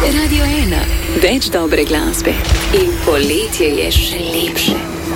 Radio 1, več dobre glasbe in poletje je še lepše.